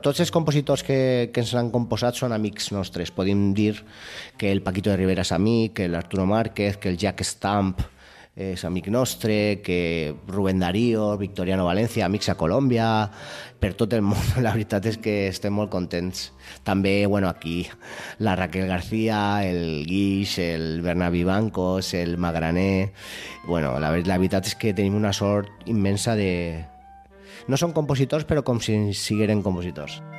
Tots els compositors que ens l'han composat són amics nostres. Podem dir que el Paquito de Rivera és amic, que l'Arturo Márquez, que el Jack Stamp és amic nostre, que Rubén Darío, Victoriano Valencia, amics a Colòmbia, per tot el món. La veritat és que estem molt contents. També, bueno, aquí la Raquel García, el Guix, el Bernat Vivancos, el Magraner... Bueno, la veritat és que tenim una sort immensa de... No són compositors, però com si sigueren compositors.